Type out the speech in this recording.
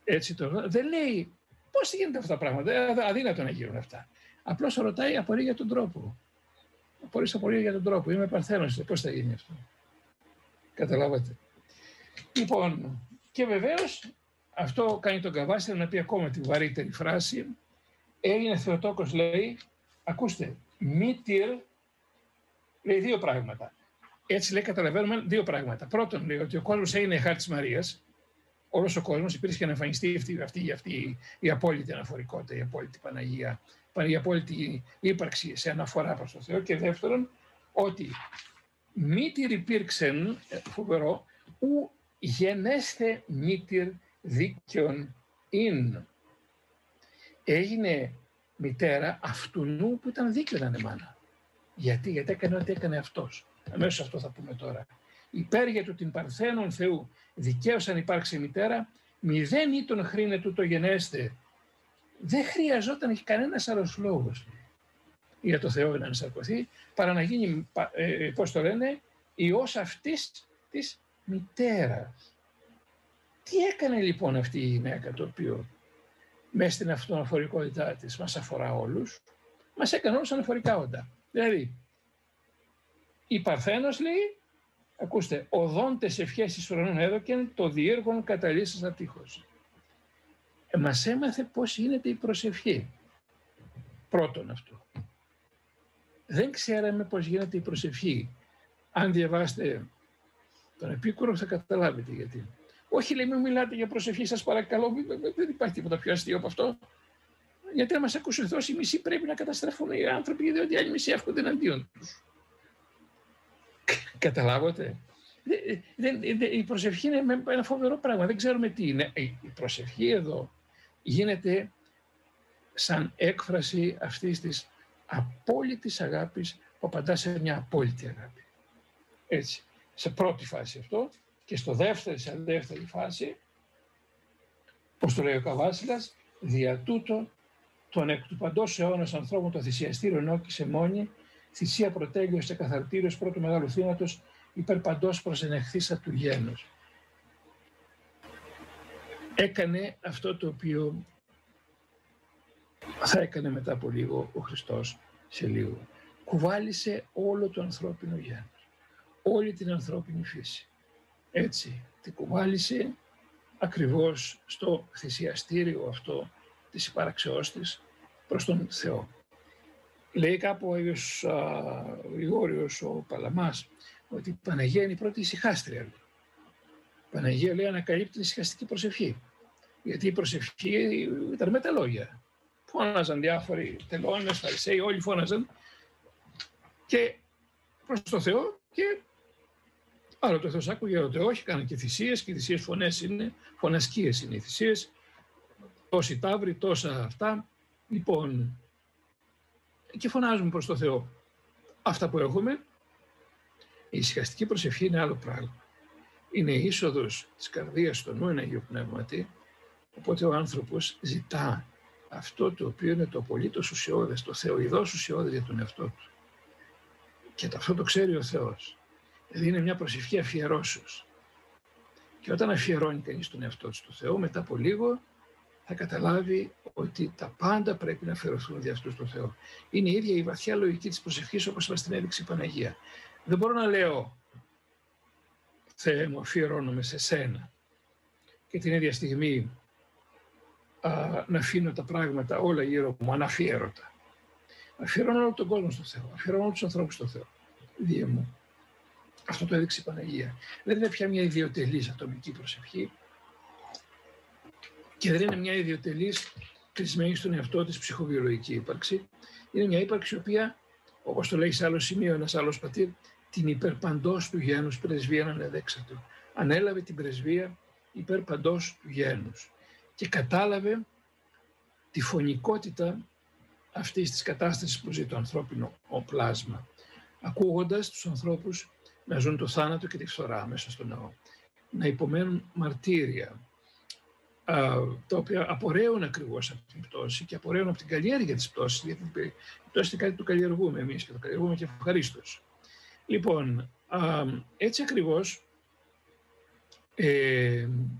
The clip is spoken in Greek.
Έτσι τώρα δεν λέει πώς γίνεται αυτά τα πράγματα, αδύνατο να γίνουν αυτά. Απλώς ρωτάει απορία για τον τρόπο. Απορία για τον τρόπο. Είμαι Παρθένος, πώς θα γίνει αυτό. Καταλάβατε. Λοιπόν, και βεβαίως αυτό κάνει τον Καβάσιλα να πει ακόμα τη βαρύτερη φράση. Έγινε Θεοτόκος, λέει, ακούστε, μήτυρ, λέει δύο πράγματα. Έτσι λέει, καταλαβαίνουμε δύο πράγματα. Πρώτον, λέει ότι ο κόσμος έγινε χάρη της Μαρίας. Όλος ο κόσμος υπήρχε να εμφανιστεί αυτή η απόλυτη αναφορικότητα, η απόλυτη Παναγία, η απόλυτη ύπαρξη σε αναφορά προς το Θεό. Και δεύτερον, ότι μήτυρ υπήρξεν, φοβερό, ου γενέσθε μήτυρ δίκαιον ειν. Έγινε μητέρα αυτουνού που ήταν δίκαιο να είναι μάνα. Γιατί έκανε ό,τι έκανε αυτός. Αμέσως αυτό θα πούμε τώρα. Υπέργε του την Παρθένον Θεού δικαίως αν υπάρξει μητέρα, μηδέν ή τον χρήνε του το γενέστε. Δεν χρειαζόταν κανένας άλλος λόγος για το Θεό να ενσαρκωθεί, παρά να γίνει, πώς το λένε, ιός αυτής της μητέρας. Τι έκανε λοιπόν αυτή η γυναίκα, το οποίο μέσα στην αυτοαναφορικότητά της μας αφορά όλους, μας έκανε όλους αναφορικά όντα. Δηλαδή, η Παρθένος λέει, ακούστε, οδόντες ευχές εις ουρανών έδωκεν, το διέργον καταλύσας ατύχος. Μας έμαθε πώς γίνεται η προσευχή. Πρώτον αυτό. Δεν ξέραμε πώς γίνεται η προσευχή. Αν διαβάσετε τον Επίκουρο θα καταλάβετε γιατί. Όχι, λέει, μην μιλάτε για προσευχή, σας παρακαλώ, δεν υπάρχει τίποτα πιο αστείο από αυτό. Γιατί αν μας ακούσουν Θεός, οι μισοί πρέπει να καταστραφούν οι άνθρωποι, διότι οι άλλοι μισοί έρχονται εναντίον τους. Καταλάβατε. Η προσευχή είναι ένα φοβερό πράγμα, δεν ξέρουμε τι είναι. Η προσευχή εδώ γίνεται σαν έκφραση αυτής της απόλυτης αγάπης που απαντά σε μια απόλυτη αγάπη. Έτσι, σε πρώτη φάση αυτό και σε δεύτερη φάση, όπως το λέει ο Καβάσιλας, δια τούτο τον εκ του παντός αιώνας ανθρώπων το θυσιαστήριο νόκησε μόνη, θυσία πρωτέλειος και καθαρτήριος πρώτου μεγάλου θύματος, υπέρ παντός προσενεχθήσα του γένους. Έκανε αυτό το οποίο θα έκανε μετά από λίγο ο Χριστός σε λίγο. Κουβάλισε όλο το ανθρώπινο γένος, όλη την ανθρώπινη φύση. Έτσι, την κουβάλισε ακριβώς στο θυσιαστήριο αυτό της υπάραξεώς της προς τον Θεό. Λέει κάπου ο Άγιος Γρηγόριος ο Παλαμάς ότι η Παναγία είναι η πρώτη ησυχάστρια. Η Παναγία, λέει, ανακαλύπτει την ησυχαστική προσευχή. Γιατί η προσευχή ήταν με τα λόγια. Φώναζαν διάφοροι τελώνες, φαρισαίοι, όλοι φώναζαν και προς το Θεό και άλλο το Θεός άκουγε, άλλο όχι, κάναν και θυσίες και οι θυσίες φωνασκίες είναι οι θυσίες, τόσοι ταύροι, τόσα αυτά. Λοιπόν, και φωνάζουμε προς το Θεό. Αυτά που έχουμε, η ησυχαστική προσευχή είναι άλλο πράγμα. Είναι η είσοδος της καρδίας στο νου, ένα Αγίο Πνεύματι, οπότε ο άνθρωπος ζητά αυτό το οποίο είναι το απολύτως ουσιώδες, το θεοειδώς ουσιώδες για τον εαυτό του. Και αυτό το ξέρει ο Θεός. Δηλαδή είναι μια προσευχή αφιερώσεως. Και όταν αφιερώνει κανείς τον εαυτό του στο Θεό, μετά από λίγο θα καταλάβει ότι τα πάντα πρέπει να αφιερωθούν δι' αυτού στο Θεό. Είναι η ίδια η βαθιά λογική της προσευχής όπως μας την έδειξε η Παναγία. Δεν μπορώ να λέω Θεέ μου, αφιερώνομαι σε σένα και την ίδια στιγμή να αφήνω τα πράγματα όλα γύρω μου αναφιέρωτα. Αφιερώνω όλο τον κόσμο στο Θεό, αφιερώνω όλους τους ανθρώπους στο Θεό. Δίε μου. Αυτό το έδειξε η Παναγία. Δεν είναι πια μια ιδιωτελής ατομική προσευχή και δεν είναι μια ιδιωτελής κλεισμένη στον εαυτό της ψυχοβιολογική ύπαρξη. Είναι μια ύπαρξη η οποία, όπως το λέει σε άλλο σημείο ένας άλλος πατήρ, την υπερπαντός του γένους πρεσβείαν ανεδέξατο. Ανέλαβε την πρεσβεία υπερπαντός του γένους και κατάλαβε τη φωνικότητα αυτής της κατάστασης που ζει το ανθρώπινο πλάσμα, ακούγοντας τους ανθρώπους να ζουν το θάνατο και τη φθορά μέσα στο ναό, να υπομένουν μαρτύρια, τα οποία απορρέουν ακριβώς από την πτώση και απορρέουν από την καλλιέργεια της πτώσης, γιατί η πτώση είναι κάτι που καλλιεργούμε εμείς και το καλλιεργούμε και ευχαρίστως. Λοιπόν, έτσι ακριβώς